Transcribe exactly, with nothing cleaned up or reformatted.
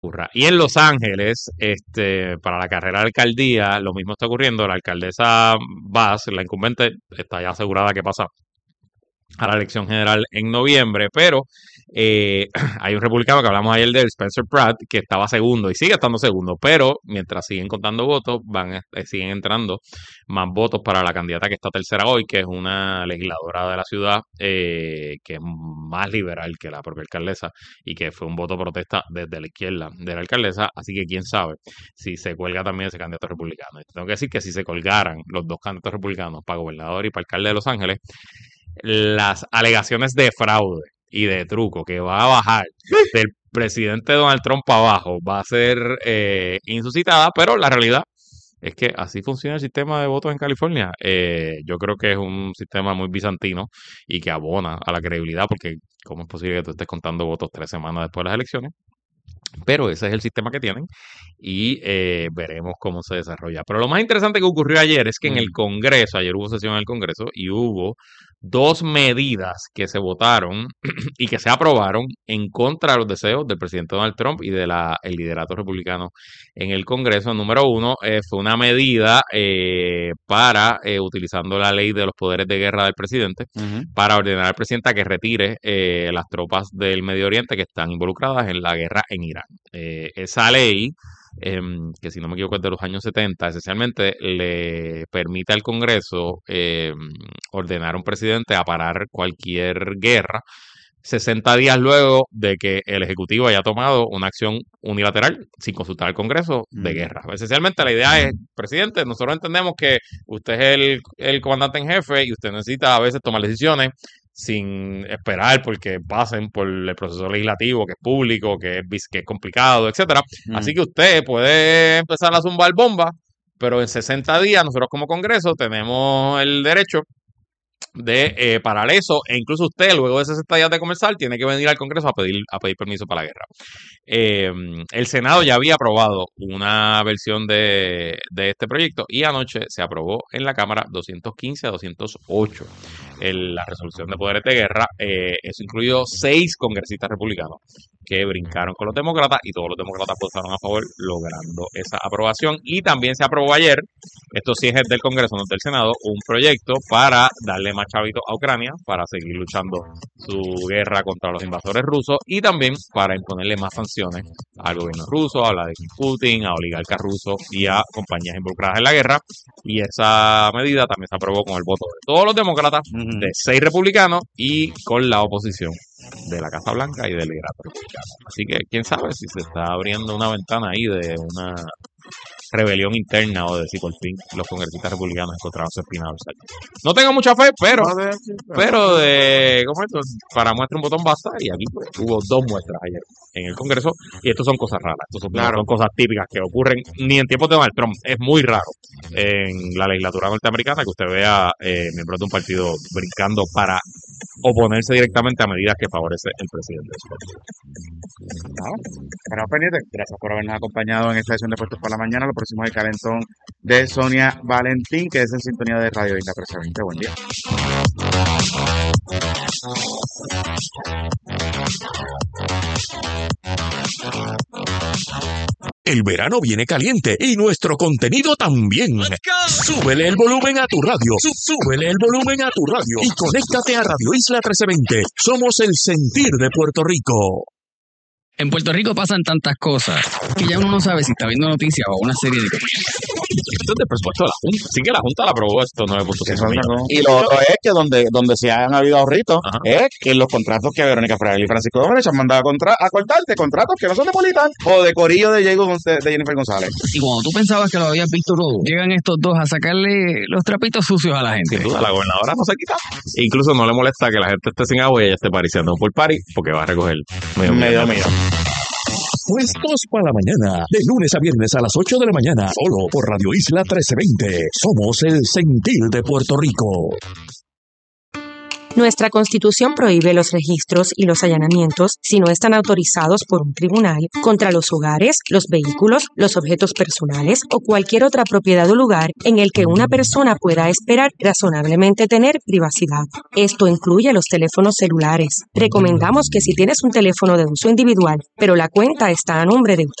ocurra. Y en Los Ángeles, este, para la carrera de alcaldía, lo mismo está ocurriendo. La alcaldesa Bass, la incumbente, está ya asegurada que pasa a la elección general en noviembre, pero eh, hay un republicano que hablamos ayer de Spencer Pratt, que estaba segundo y sigue estando segundo, pero mientras siguen contando votos, van eh, siguen entrando más votos para la candidata que está tercera hoy, que es una legisladora de la ciudad eh, que es más liberal que la propia alcaldesa y que fue un voto protesta desde la izquierda de la alcaldesa, así que quién sabe si se cuelga también ese candidato republicano. Y tengo que decir que si se colgaran los dos candidatos republicanos para gobernador y para alcalde de Los Ángeles, las alegaciones de fraude y de truco que va a bajar del presidente Donald Trump para abajo va a ser eh, insuscitada, pero la realidad es que así funciona el sistema de votos en California. Eh, yo creo que es un sistema muy bizantino y que abona a la credibilidad, porque ¿cómo es posible que tú estés contando votos tres semanas después de las elecciones? Pero ese es el sistema que tienen y eh, veremos cómo se desarrolla. Pero lo más interesante que ocurrió ayer es que en el Congreso, ayer hubo sesión en el Congreso y hubo dos medidas que se votaron y que se aprobaron en contra de los deseos del presidente Donald Trump y del liderato republicano en el Congreso. Número uno, eh, fue una medida eh, para, eh, utilizando la ley de los poderes de guerra del presidente, uh-huh. para ordenar al presidente a que retire eh, las tropas del Medio Oriente que están involucradas en la guerra en Irán. Eh, esa ley, eh, que si no me equivoco es de los años setenta, esencialmente le permite al Congreso eh, ordenar a un presidente a parar cualquier guerra sesenta días luego de que el Ejecutivo haya tomado una acción unilateral sin consultar al Congreso de guerra. Esencialmente la idea es, presidente, nosotros entendemos que usted es el, el comandante en jefe y usted necesita a veces tomar decisiones sin esperar porque pasen por el proceso legislativo, que es público, que es, que es complicado, etcétera. Mm. Así que usted puede empezar a zumbar bombas, pero en sesenta días nosotros como Congreso tenemos el derecho de eh, parar eso, e incluso usted luego de sesenta días de comenzar tiene que venir al Congreso a pedir, a pedir permiso para la guerra. Eh, el Senado ya había aprobado una versión de, de este proyecto y anoche se aprobó en la Cámara doscientos quince a doscientos ocho el, la resolución de poderes de guerra. Eh, eso incluyó seis congresistas republicanos que brincaron con los demócratas y todos los demócratas votaron a favor, logrando esa aprobación. Y también se aprobó ayer, esto sí es del Congreso, no del Senado, un proyecto para darle más chavitos a Ucrania, para seguir luchando su guerra contra los invasores rusos y también para imponerle más sanciones al gobierno ruso, a Vladimir Putin, a oligarcas rusos y a compañías involucradas en la guerra. Y esa medida también se aprobó con el voto de todos los demócratas, uh-huh. de seis republicanos y con la oposición de la Casa Blanca y del liderato republicano. Así que quién sabe si se está abriendo una ventana ahí de una rebelión interna o de si por fin los congresistas republicanos encontraron su espina dorsal. No tengo mucha fe, pero pero de ¿cómo es esto? Para muestra un botón basta, y aquí pues, hubo dos muestras ayer en el Congreso y estos son cosas raras, estos son, claro. son cosas típicas que ocurren ni en tiempos de Donald Trump. Es muy raro en la legislatura norteamericana que usted vea eh, miembros de un partido brincando para oponerse directamente a medidas que favorece el presidente de su partido. No, bueno, pendiente. Gracias por habernos acompañado en esta edición de Puestos para la Mañana. Lo próximo es el calentón de Sonia Valentín, que es en sintonía de Radio Isla trescientos veinte. Buen día. El verano viene caliente y nuestro contenido también. Súbele el volumen a tu radio. Súbele el volumen a tu radio y conéctate a Radio Isla trescientos veinte. Somos el sentir de Puerto Rico. En Puerto Rico pasan tantas cosas que ya uno no sabe si está viendo noticias o una serie de... Esto es del presupuesto de la Junta. Sí que la Junta la aprobó estos nueve punto cinco millones. Y lo otro es que donde, donde se han habido ahorritos, ajá, es que los contratos que Verónica Fraile y Francisco Domínguez han mandado a, contra, a cortarte, contratos que no son de Politan o de Corillo de, Diego, de Jennifer González. Y cuando tú pensabas que lo habías visto todo, llegan estos dos a sacarle los trapitos sucios a la gente. Sin duda, la gobernadora no se quita. E incluso no le molesta que la gente esté sin agua y ella esté pariciando por party porque va a recoger medio medio millón. Puestos para la mañana, de lunes a viernes a las ocho de la mañana, solo por Radio Isla trescientos veinte. Somos el sentir de Puerto Rico. Nuestra Constitución prohíbe los registros y los allanamientos si no están autorizados por un tribunal contra los hogares, los vehículos, los objetos personales o cualquier otra propiedad o lugar en el que una persona pueda esperar razonablemente tener privacidad. Esto incluye los teléfonos celulares. Recomendamos que si tienes un teléfono de uso individual, pero la cuenta está a nombre de